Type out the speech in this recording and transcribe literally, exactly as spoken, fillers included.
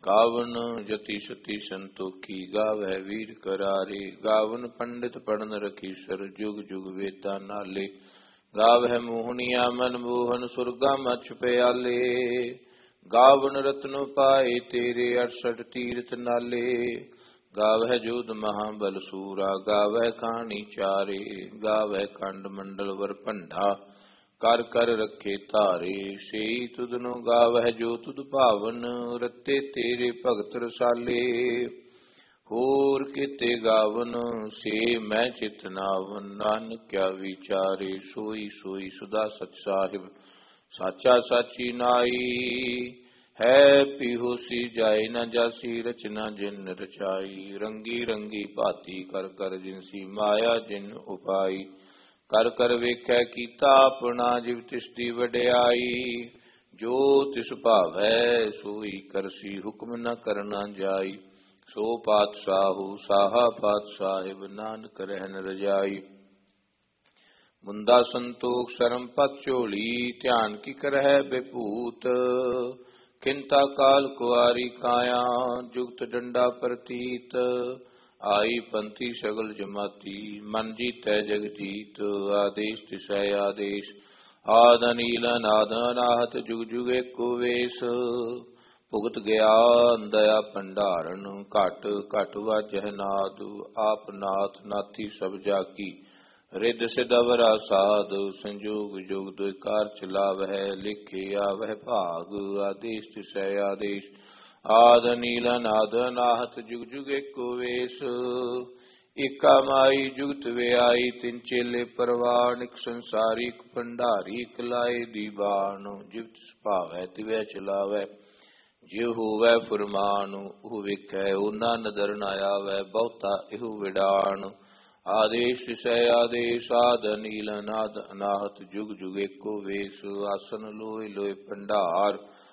गावन जति सती संतोखी गावै वीर करारे। गावन पंडित पढ़न रखीसर जुग जुग वेदा नाले। गावै मोहनिया मन मोहन सुरगा मछ प्याले। गावन रत्न पाए तेरे अड़सठ तीरथ नाले। गावै जोध महाबल सूरा गावै कहानी चारे। गावै खंड मंडल वर भंडा कर कर रखे धारे। से तुदनो गावह जो तुद भावन रते तेरे भगत रसाले। होर किते गावन से मैं चित नावन नानक क्या विचारे। सोई सोई सुधा सच साहिब साचा साची नाई। है पीहोसी जाय न जासी रचना जिन रचाई। रंगी रंगी भाती कर कर जिनसी माया जिन उपाई। कर कर वेखै कीता अपना जिव तिसदी वड्याई। जो तिस भावै सोई करसी हुक्म न करना जाई। सो पातशाहु साहा पातशाहिब नानक रहन रजाई। मुंदा संतोख शरम पत झोली ध्यान की करह बेपूत। खिंता काल कुआरी काया जुगत डंडा प्रतीत। आई पंथी सगल जमाती मन जीतै जग जीत। आदेश तिसै आदेश आद अनील नाद अनाहत जुग जुग एको वेश। भुगत ज्ञान दया भंडारण घट घट वाजह नाद। आप नाथ नाथी सब जाकी रिद सिद अवरा साध। संजोग जोग दुई कार चलावह लिखे आवह भाग। आदेश तिसै आदेश आद नील नाद अनाहत जुग जुग एको वेश। एका माई जुगत व्याई तिन चेले परवान। इक संसारी इक भंडारी इक लाए दीवान। जिव तिस भावै तिवै चलावै जिव होवै फुरमान। ओह वेखै ओना नदर न आवै बहुता इहु विडान। आदेश तिसै आदेश आद नील नाद अनाहत जुग जुग एको वेश। आसन लोय लोय भंडार